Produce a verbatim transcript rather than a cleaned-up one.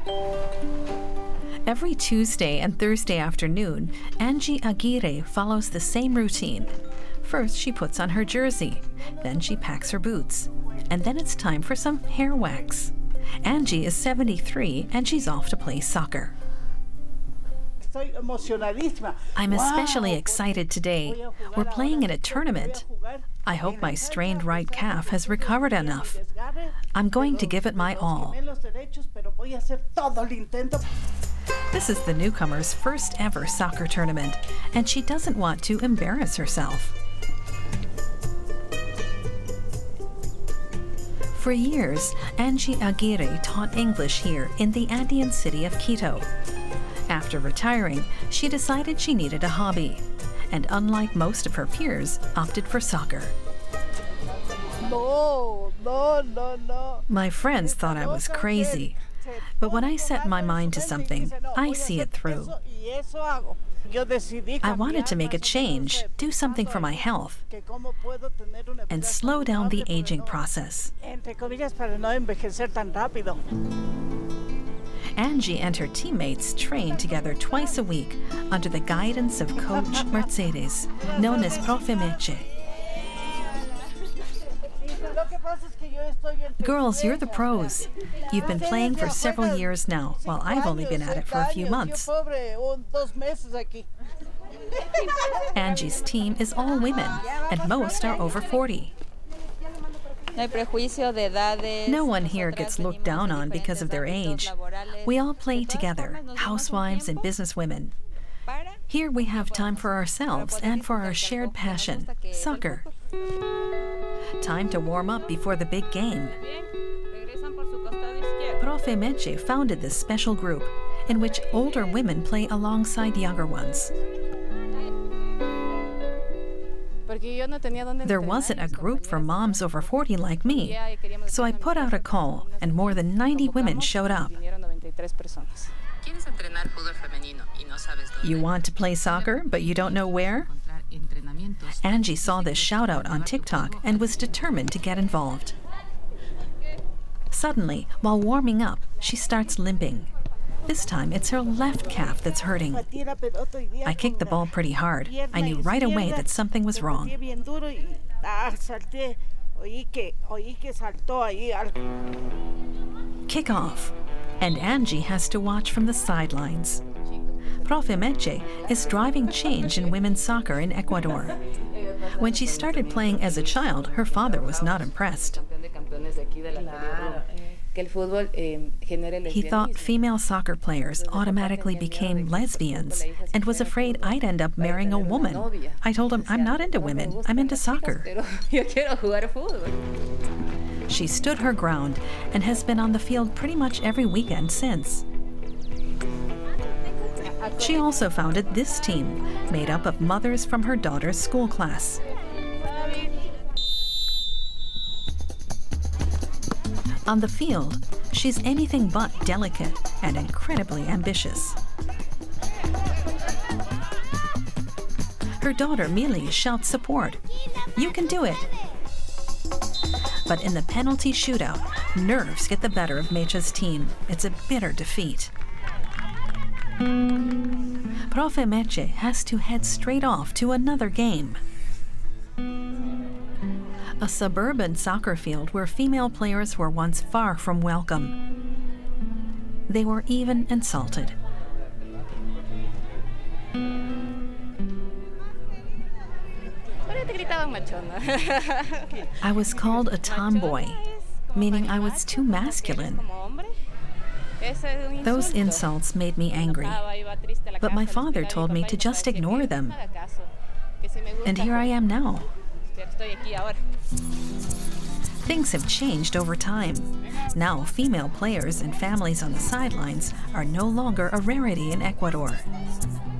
Every Tuesday and Thursday afternoon, Angie Aguirre follows the same routine. First, she puts on her jersey, then she packs her boots, and then it's time for some hair wax. Angie is seventy-three and she's off to play soccer. I'm especially excited today. We're playing in a tournament. I hope my strained right calf has recovered enough. I'm going to give it my all. This is the newcomer's first ever soccer tournament, and she doesn't want to embarrass herself. For years, Angie Aguirre taught English here in the Andean city of Quito. After retiring, she decided she needed a hobby, and unlike most of her peers, opted for soccer. No, no, no, no. My friends thought I was crazy, but when I set my mind to something, I see it through. I wanted to make a change, do something for my health, and slow down the aging process. Angie and her teammates train together twice a week under the guidance of Coach Mercedes, known as Profe Meche. Girls, you're the pros. You've been playing for several years now, while I've only been at it for a few months. Angie's team is all women, and most are over forty. No one here gets looked down on because of their age. We all play together, housewives and businesswomen. Here we have time for ourselves and for our shared passion, soccer. Time to warm up before the big game. Profe Meche founded this special group in which older women play alongside younger ones. There wasn't a group for moms over forty like me, so I put out a call, and more than ninety women showed up. You want to play soccer, but you don't know where? Angie saw this shout-out on TikTok and was determined to get involved. Suddenly, while warming up, she starts limping. This time, it's her left calf that's hurting. I kicked the ball pretty hard. I knew right away that something was wrong. Kick off, and Angie has to watch from the sidelines. Profe Meche is driving change in women's soccer in Ecuador. When she started playing as a child, her father was not impressed. He thought female soccer players automatically became lesbians and was afraid I'd end up marrying a woman. I told him, I'm not into women, I'm into soccer. She stood her ground and has been on the field pretty much every weekend since. She also founded this team, made up of mothers from her daughter's school class. On the field, she's anything but delicate and incredibly ambitious. Her daughter, Mili, shouts support. You can do it. But in the penalty shootout, nerves get the better of Meche's team. It's a bitter defeat. Profe Meche has to head straight off to another game. A suburban soccer field where female players were once far from welcome. They were even insulted. I was called a tomboy, meaning I was too masculine. Those insults made me angry, but my father told me to just ignore them. And here I am now. Things have changed over time. Now, female players and families on the sidelines are no longer a rarity in Ecuador.